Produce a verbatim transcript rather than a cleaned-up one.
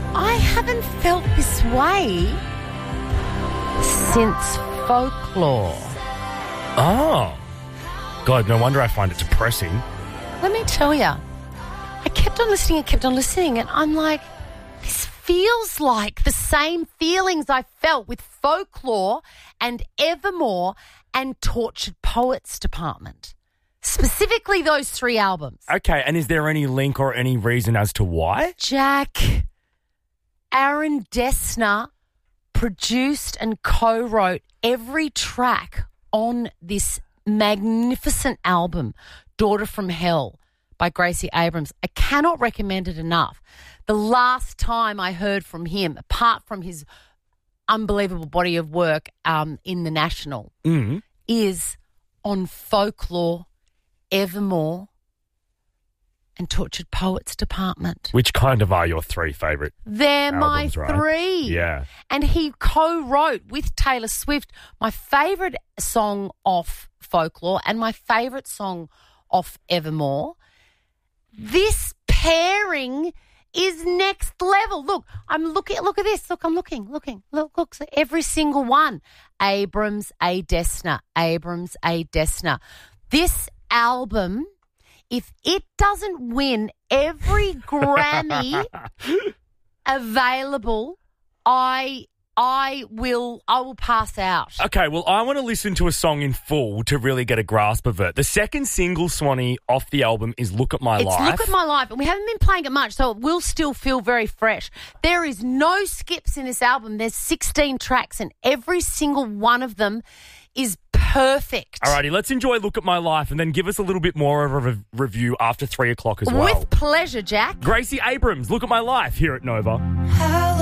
I haven't felt this way since Folklore. Oh. God, no wonder I find it depressing. Let me tell you, I kept on listening and kept on listening, and I'm like, this feels like the same feelings I felt with Folklore and Evermore and Tortured Poets Department. Specifically those three albums. Okay, and is there any link or any reason as to why? Jack, Aaron Dessner produced and co-wrote every track on this magnificent album, Daughter from Hell by Gracie Abrams. I cannot recommend it enough. The last time I heard from him, apart from his unbelievable body of work um, in The National, Mm. is on Folklore, Evermore, and Tortured Poets Department. Which kind of are your three favourite? They're albums, my right? three. Yeah. And he co-wrote with Taylor Swift my favourite song off Folklore and my favourite song off Evermore. This pairing is next level. Look, I'm looking. Look at this. Look, I'm looking, looking. Look, look. So every single one. Abrams, A. Dessner. Abrams, A. Dessner. This album, if it doesn't win every Grammy available, I I will I will pass out. Okay, well, I want to listen to a song in full to really get a grasp of it. The second single, Swanee, off the album is Look at My It's Life. Look at My Life, and we haven't been playing it much, so it will still feel very fresh. There is no skips in this album. There's sixteen tracks, and every single one of them is perfect. Alrighty, let's enjoy Look at My Life and then give us a little bit more of a re- review after three o'clock as well. With pleasure, Jack. Gracie Abrams, Look at My Life here at Nova.